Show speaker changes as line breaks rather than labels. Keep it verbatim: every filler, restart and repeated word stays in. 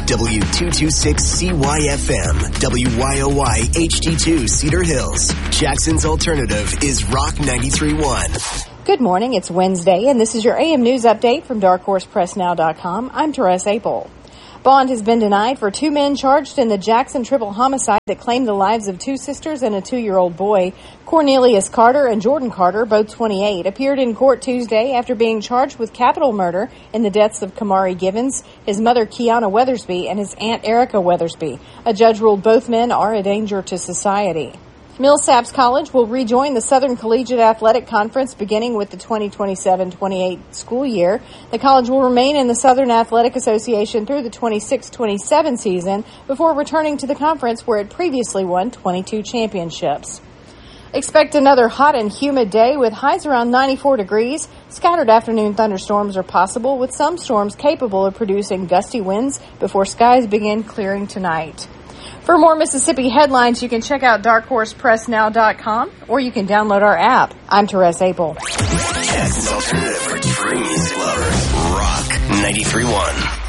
W two twenty-six C Y F M, W Y O Y H D two Cedar Hills. Jackson's alternative is Rock ninety-three point one.
Good morning. It's Wednesday, and this is your A M News Update from dark horse press now dot com. I'm Therese Apel. Bond has been denied for two men charged in the Jackson triple homicide that claimed the lives of two sisters and a two-year-old boy. Cornelius Carter and Jordan Carter, both twenty-eight, appeared in court Tuesday after being charged with capital murder in the deaths of Kamari Givens, his mother Kiana Weathersby, and his aunt Erica Weathersby. A judge ruled both men are a danger to society. Millsaps College will rejoin the Southern Collegiate Athletic Conference beginning with the twenty twenty-seven twenty-eight school year. The college will remain in the Southern Athletic Association through the twenty-six twenty-seven season before returning to the conference where it previously won twenty-two championships. Expect another hot and humid day with highs around ninety-four degrees. Scattered afternoon thunderstorms are possible, with some storms capable of producing gusty winds before skies begin clearing tonight. For more Mississippi headlines, you can check out dark horse press now dot com or you can download our app. I'm Therese Apel.
Jackson's alternative for true music lovers, Rock ninety-three point one.